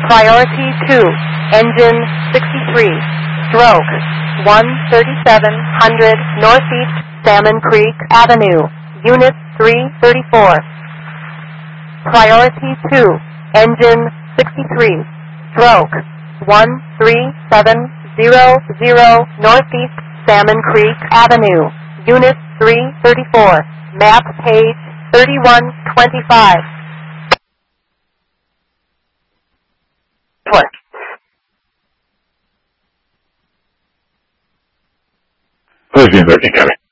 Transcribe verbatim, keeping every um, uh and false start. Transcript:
Priority two, engine sixty-three, stroke one thirty-seven hundred Northeast Salmon Creek Avenue, Unit three thirty-four. Priority two, engine sixty-three, stroke one three seven zero zero Northeast Salmon Creek Avenue, Unit three thirty-four, map page thirty-one twenty-five. Please be in there, Gary.